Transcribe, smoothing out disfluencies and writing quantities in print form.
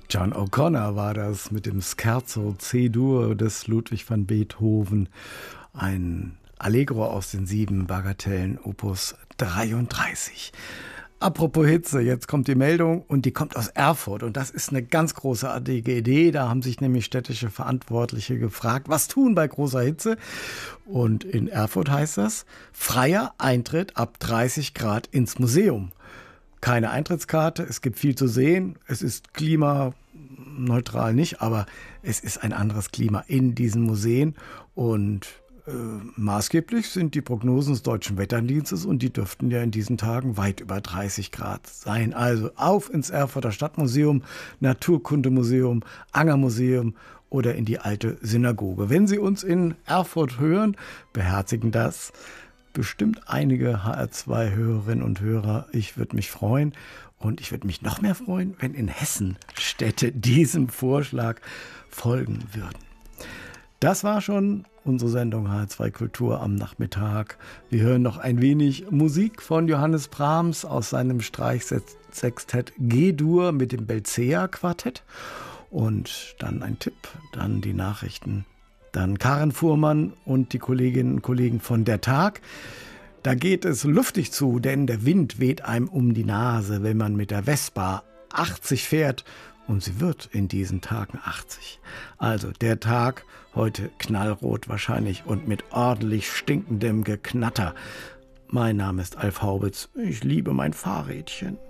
John O'Connor war das mit dem Scherzo C-Dur des Ludwig van Beethoven. Ein Allegro aus den 7 Bagatellen, Opus 33. Apropos Hitze, jetzt kommt die Meldung und die kommt aus Erfurt und das ist eine ganz großartige Idee. Da haben sich nämlich städtische Verantwortliche gefragt, was tun bei großer Hitze? Und in Erfurt heißt das, freier Eintritt ab 30 Grad ins Museum. Keine Eintrittskarte, es gibt viel zu sehen, es ist klimaneutral nicht, aber es ist ein anderes Klima in diesen Museen und maßgeblich sind die Prognosen des Deutschen Wetterdienstes und die dürften ja in diesen Tagen weit über 30 Grad sein. Also auf ins Erfurter Stadtmuseum, Naturkundemuseum, Angermuseum oder in die alte Synagoge. Wenn Sie uns in Erfurt hören, beherzigen das bestimmt einige HR2-Hörerinnen und Hörer. Ich würde mich freuen und ich würde mich noch mehr freuen, wenn in Hessen Städte diesem Vorschlag folgen würden. Das war schon unsere Sendung HR2 Kultur am Nachmittag. Wir hören noch ein wenig Musik von Johannes Brahms aus seinem Streichsextett G-Dur mit dem Belcea-Quartett. Und dann ein Tipp, dann die Nachrichten, dann Karen Fuhrmann und die Kolleginnen und Kollegen von Der Tag. Da geht es luftig zu, denn der Wind weht einem um die Nase, wenn man mit der Vespa 80 fährt. Und sie wird in diesen Tagen 80. Also der Tag heute knallrot wahrscheinlich und mit ordentlich stinkendem Geknatter. Mein Name ist Alf Haubitz. Ich liebe mein Fahrrädchen.